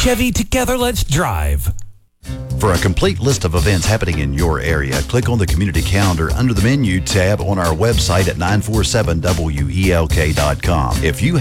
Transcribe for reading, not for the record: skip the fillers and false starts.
Chevy, together let's drive. For a complete list of events happening in your area, click on the community calendar under the menu tab on our website at 947welk.com. If you